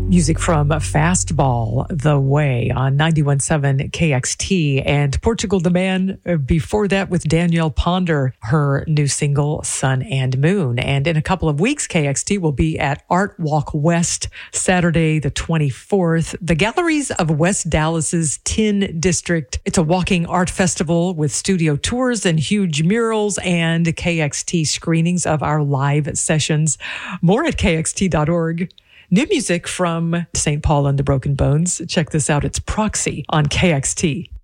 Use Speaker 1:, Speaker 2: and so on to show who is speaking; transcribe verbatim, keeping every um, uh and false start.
Speaker 1: Music from Fastball, The Way on ninety-one point seven K X T, and Portugal the Man before that with Danielle Ponder, her new single, Sun and Moon. And in a couple of weeks, K X T will be at Art Walk West, Saturday the twenty-fourth, the galleries of West Dallas's Tin District. It's a walking art festival with studio tours and huge murals and K X T screenings of our live sessions. More at K X T dot org. New music from Saint Paul and the Broken Bones. Check this out. It's Proxy on K X T.